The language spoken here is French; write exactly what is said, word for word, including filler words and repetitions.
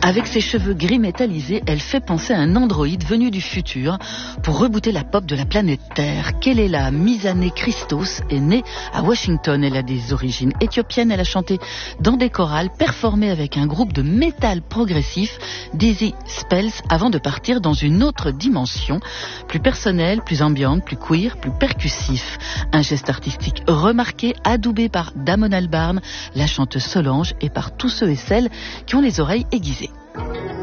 Avec ses cheveux gris métallisés, elle fait penser à un androïde venu du futur pour rebooter la pop de la planète Terre. Kelela Mizane Christos est née à Washington. Elle a des origines éthiopiennes. Elle a chanté dans des chorales, performé avec un groupe de métal progressif, Dizzy Spells, avant de partir dans une autre dimension, plus personnelle, plus ambiante, plus queer, plus percussif. Un geste artistique remarqué, adoubé par Damon Albarn, la chanteuse Solange, et par tous ceux et celles qui ont les oreilles aiguisées.